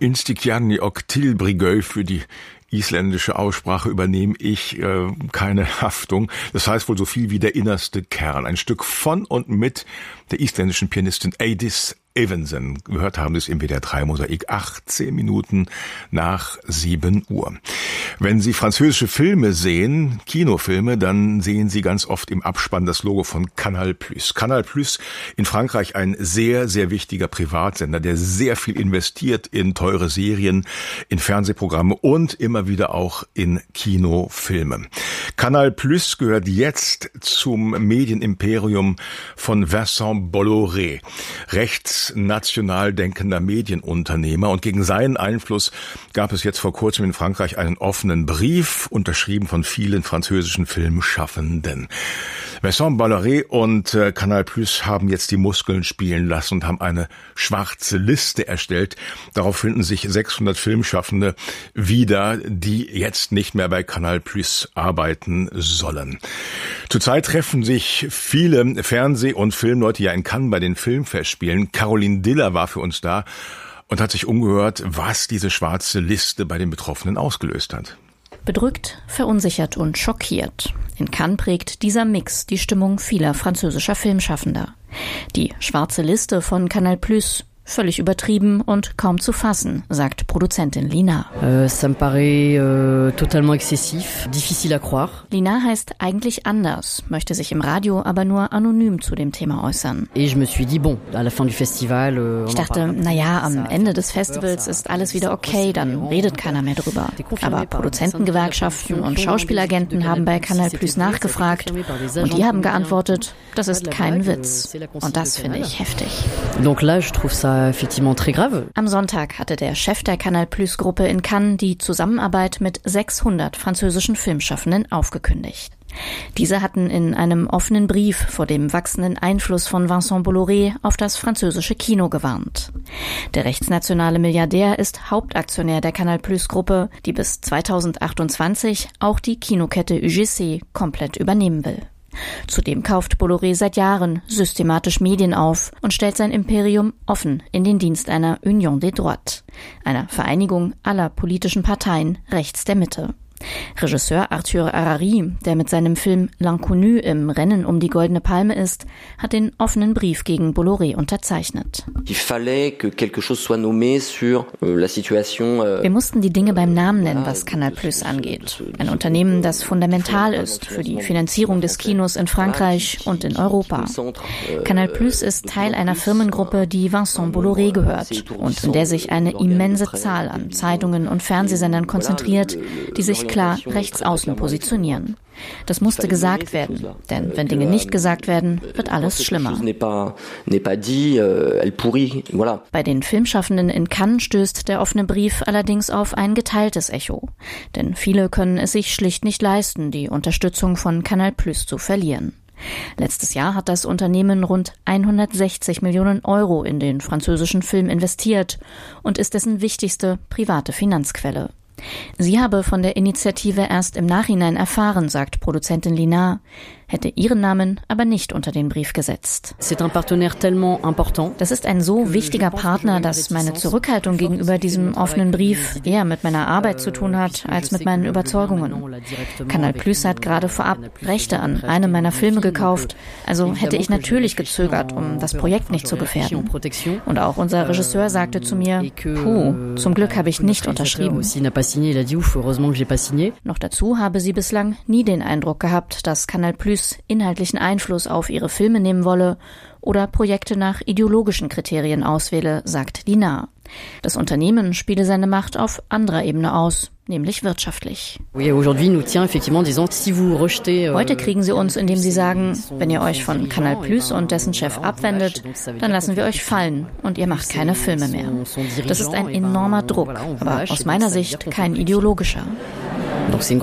Instikjanni Oktilbrigøy für die isländische Aussprache übernehme ich keine Haftung. Das heißt wohl so viel wie der innerste Kern. Ein Stück von und mit der isländischen Pianistin Eydís Evensen. Gehört haben das im WDR 3 Mosaik 18 Minuten nach 7 Uhr. Wenn Sie französische Filme sehen, Kinofilme, dann sehen Sie ganz oft im Abspann das Logo von Canal+. Canal+ in Frankreich ein sehr, sehr wichtiger Privatsender, der sehr viel investiert in teure Serien, in Fernsehprogramme und immer wieder auch in Kinofilme. Canal+ gehört jetzt zum Medienimperium von Vincent Bolloré, rechtsnational denkender Medienunternehmer, und gegen seinen Einfluss gab es jetzt vor kurzem in Frankreich einen offenen Brief, unterschrieben von vielen französischen Filmschaffenden. Vincent Bolloré und Canal+ haben jetzt die Muskeln spielen lassen und haben eine schwarze Liste erstellt. Darauf finden sich 600 Filmschaffende wieder, die jetzt nicht mehr bei Canal+ arbeiten sollen. Zurzeit treffen sich viele Fernseh- und Filmleute ja in Cannes bei den Filmfestspielen. Caroline Diller war für uns da und hat sich umgehört, was diese schwarze Liste bei den Betroffenen ausgelöst hat. Bedrückt, verunsichert und schockiert. In Cannes prägt dieser Mix die Stimmung vieler französischer Filmschaffender. Die schwarze Liste von Canal+, völlig übertrieben und kaum zu fassen, sagt Produzentin Lina. Ça me paraît totalement excessif, difficile à croire. Lina heißt eigentlich anders, möchte sich im Radio aber nur anonym zu dem Thema äußern. Et je me suis dit, bon, à la fin du festival, ich dachte, am Ende des Festivals ist alles wieder okay, dann redet keiner mehr drüber. Aber Produzentengewerkschaften und Schauspielagenten haben bei Canal+ nachgefragt und die haben geantwortet, das ist kein Witz. Und das finde ich heftig. Donc là, je trouve ça effectivement très grave. Am Sonntag hatte der Chef der Canal+-Gruppe in Cannes die Zusammenarbeit mit 600 französischen Filmschaffenden aufgekündigt. Diese hatten in einem offenen Brief vor dem wachsenden Einfluss von Vincent Bolloré auf das französische Kino gewarnt. Der rechtsnationale Milliardär ist Hauptaktionär der Canal+-Gruppe, die bis 2028 auch die Kinokette UGC komplett übernehmen will. Zudem kauft Bolloré seit Jahren systematisch Medien auf und stellt sein Imperium offen in den Dienst einer Union des Droites, einer Vereinigung aller politischen Parteien rechts der Mitte. Regisseur Arthur Harari, der mit seinem Film L'Inconnu im Rennen um die Goldene Palme ist, hat den offenen Brief gegen Bolloré unterzeichnet. Wir mussten die Dinge beim Namen nennen, was Canal+ angeht. Ein Unternehmen, das fundamental ist für die Finanzierung des Kinos in Frankreich und in Europa. Canal+ ist Teil einer Firmengruppe, die Vincent Bolloré gehört und in der sich eine immense Zahl an Zeitungen und Fernsehsendern konzentriert, die sich klar rechtsaußen positionieren. Das musste gesagt werden, denn wenn Dinge nicht gesagt werden, wird alles schlimmer. Bei den Filmschaffenden in Cannes stößt der offene Brief allerdings auf ein geteiltes Echo. Denn viele können es sich schlicht nicht leisten, die Unterstützung von Canal+ zu verlieren. Letztes Jahr hat das Unternehmen rund 160 Millionen Euro in den französischen Film investiert und ist dessen wichtigste private Finanzquelle. Sie habe von der Initiative erst im Nachhinein erfahren, sagt Produzentin Lina, hätte ihren Namen aber nicht unter den Brief gesetzt. Das ist ein so wichtiger Partner, dass meine Zurückhaltung gegenüber diesem offenen Brief eher mit meiner Arbeit zu tun hat, als mit meinen Überzeugungen. Canal+ hat gerade vorab Rechte an einem meiner Filme gekauft, also hätte ich natürlich gezögert, um das Projekt nicht zu gefährden. Und auch unser Regisseur sagte zu mir, zum Glück habe ich nicht unterschrieben. Noch dazu habe sie bislang nie den Eindruck gehabt, dass Canal+ inhaltlichen Einfluss auf ihre Filme nehmen wolle oder Projekte nach ideologischen Kriterien auswähle, sagt Lina. Das Unternehmen spiele seine Macht auf anderer Ebene aus, nämlich wirtschaftlich. Heute kriegen sie uns, indem sie sagen, wenn ihr euch von Canal+ und dessen Chef abwendet, dann lassen wir euch fallen und ihr macht keine Filme mehr. Das ist ein enormer Druck, aber aus meiner Sicht kein ideologischer.